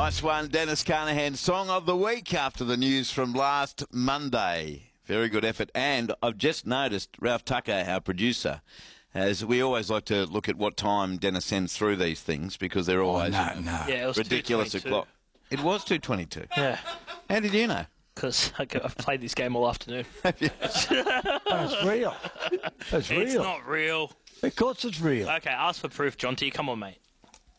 Nice one, Dennis Carnahan. Song of the week after the news from last Monday. Very good effort. And I've just noticed Ralph Tucker, our producer, as we always like to look at what time Dennis sends through these things because they're always Yeah, it was ridiculous 2:22. o'clock. It was 2:22. Yeah, How did you know? because I've played this game all afternoon. That's real. That's real. It's not real. Of course it's real. Okay, ask for proof, Jonty. Come on, mate.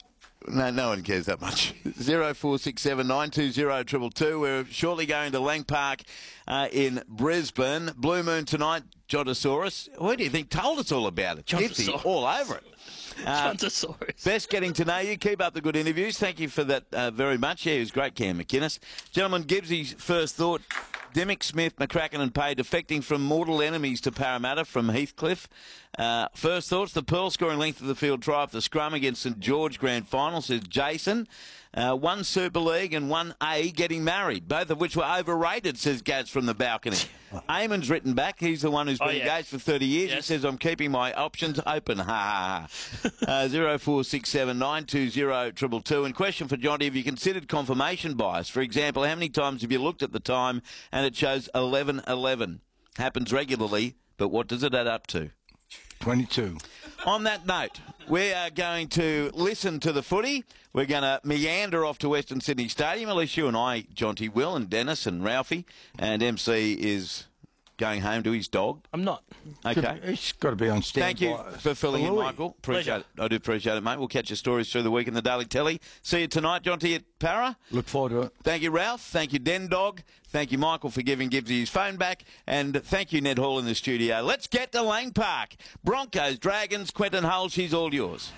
No one cares that much. 0467 920 222. We're shortly going to Lang Park in Brisbane. Blue Moon tonight, Jontosaurus. What do you think told us all about it? Gipsy, all over it. Jontosaurus. Best getting to know you. Keep up the good interviews. Thank you for that very much. Yeah, he was great, Cam McInnes. Gentlemen, Gibbsy's first thought. Dimmick, Smith, McCracken and Pay defecting from mortal enemies to Parramatta from Heathcliff. First thoughts, the Pearl scoring length of the field try off the scrum against St George Grand Final, says Jason. One Super League and one A getting married, both of which were overrated, says Gaz from the balcony. Eamon's written back. He's the one who's been engaged for 30 years. Yes. He says, I'm keeping my options open. Ha ha ha. 0467 920 222. And question for Jonty, have you considered confirmation bias? For example, how many times have you looked at the time and it shows 11:11? Happens regularly, but what does it add up to? 22. On that note, we are going to listen to the footy. We're going to meander off to Western Sydney Stadium. At least you and I, Jonty, will, and Dennis and Ralphie. And MC is going home to his dog. I'm not. Okay. He's got to be on standby. Thank you for filling in, Michael. Appreciate it. I do appreciate it, mate. We'll catch your stories through the week in the Daily Telly. See you tonight, Jonty, at Para. Look forward to it. Thank you, Ralph. Thank you, Den Dog. Thank you, Michael, for giving Gibbsy his phone back. And thank you, Ned Hall in the studio. Let's get to Lang Park. Broncos, Dragons, Quentin Hull, she's all yours.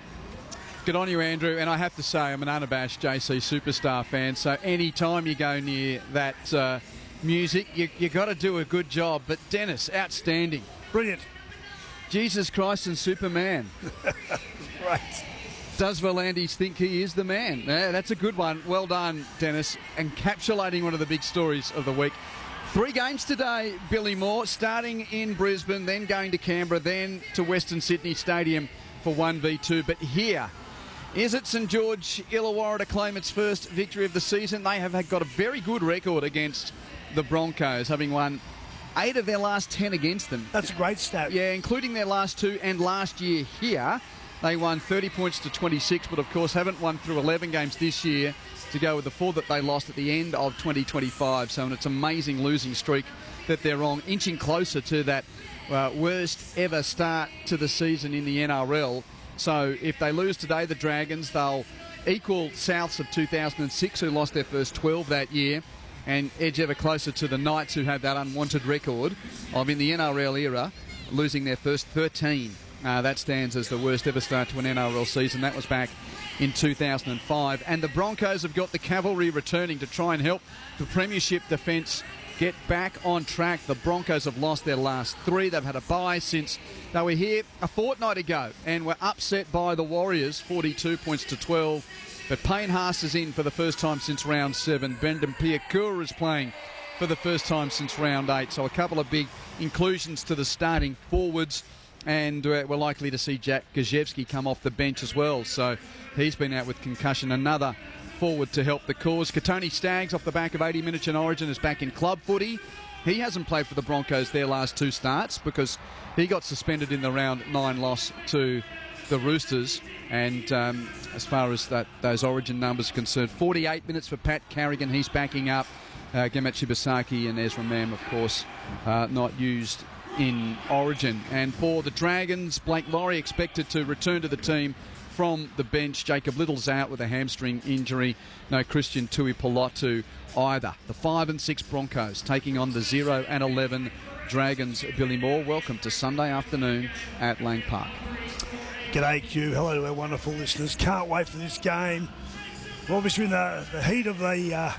Good on you, Andrew. And I have to say, I'm an unabashed JC Superstar fan, so any time you go near that music, you got to do a good job. But Dennis, outstanding. Brilliant. Jesus Christ and Superman. Right. Does Volandis think he is the man? Yeah, that's a good one. Well done, Dennis. Encapsulating one of the big stories of the week. 3 games today, Billy Moore, starting in Brisbane, then going to Canberra, then to Western Sydney Stadium for 1v2. But here, is it St George Illawarra to claim its first victory of the season? They have got a very good record against the Broncos, having won 8 of their last 10 against them. That's a great stat. Yeah, including their last 2 and last year here. They won 30 points to 26, but of course haven't won through 11 games this year to go with the 4 that they lost at the end of 2025. So it's an amazing losing streak that they're on, inching closer to that worst ever start to the season in the NRL. So if they lose today, the Dragons, they'll equal Souths of 2006, who lost their first 12 that year, and edge ever closer to the Knights, who have that unwanted record of, in the NRL era, losing their first 13. That stands as the worst ever start to an NRL season. That was back in 2005. And the Broncos have got the cavalry returning to try and help the premiership defence get back on track. The Broncos have lost their last 3. They've had a bye since they were here a fortnight ago and were upset by the Warriors, 42 points to 12. But Payne Haas is in for the first time since round 7. Brendan Piakura is playing for the first time since round 8. So a couple of big inclusions to the starting forwards. And we're likely to see Jack Gajewski come off the bench as well. So he's been out with concussion. Another forward to help the cause. Katoni Staggs, off the back of 80 minutes in Origin, is back in club footy. He hasn't played for the Broncos their last 2 starts because he got suspended in the round 9 loss to the Roosters. And as far as those Origin numbers are concerned, 48 minutes for Pat Carrigan. He's backing up Gamachi Basaki and Ezra Mam, of course, not used in Origin. And for the Dragons, Blake Laurie expected to return to the team from the bench. Jacob Little's out with a hamstring injury. No Christian Tuipulotu either. The 5 and 6 Broncos taking on the 0 and 11 Dragons. Billy Moore, welcome to Sunday afternoon at Lang Park. G'day, Q. Hello to our wonderful listeners. Can't wait for this game. We're obviously in the heat of the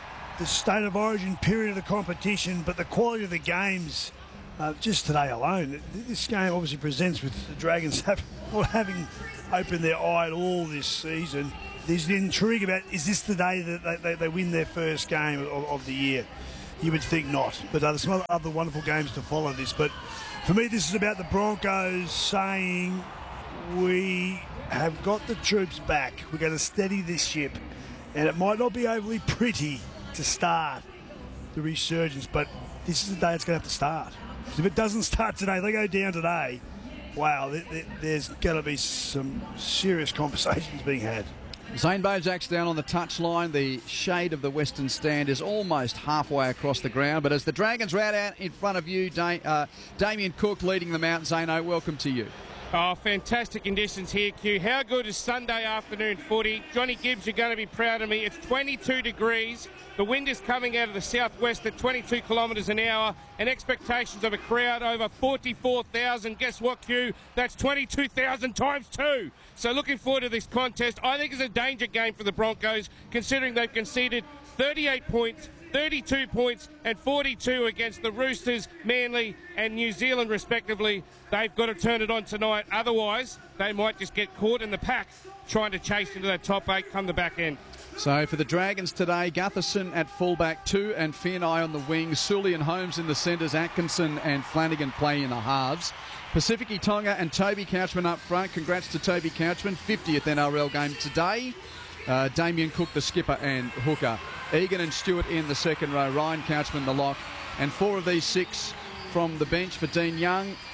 State of Origin period of the competition, but the quality of the games, just today alone, this game obviously presents with the Dragons having opened their eye all this season. There's an intrigue about, is this the day that they win their first game of the year? You would think not, but there's some other wonderful games to follow this. But for me, this is about the Broncos saying, we have got the troops back. We're going to steady this ship And it might not be overly pretty to start the resurgence, but this is the day it's going to have to start. Because if it doesn't start today, they go down today, wow, there's going to be some serious conversations being had. Zane Bojak's down on the touchline. The shade of the Western Stand is almost halfway across the ground. But as the Dragons rout out in front of you, Damien Cook leading them out. Zano, welcome to you. Oh, fantastic conditions here, Q. How good is Sunday afternoon footy? Johnny Gibbs, you're going to be proud of me. It's 22 degrees. The wind is coming out of the southwest at 22 kilometres an hour, and expectations of a crowd over 44,000. Guess what, Q? That's 22,000 times 2. So looking forward to this contest. I think it's a danger game for the Broncos, considering they've conceded 38 points, 32 points and 42 against the Roosters, Manly and New Zealand respectively. They've got to turn it on tonight. Otherwise, they might just get caught in the pack trying to chase into that top 8 come the back end. So for the Dragons today, Gutherson at fullback 2 and Finney on the wings. Sully and Holmes in the centres. Atkinson and Flanagan play in the halves. Pacifici Tonga and Toby Couchman up front. Congrats to Toby Couchman, 50th NRL game today. Damien Cook, the skipper and hooker. Egan and Stewart in the second row. Ryan Couchman, the lock. And 4 of these 6 from the bench for Dean Young.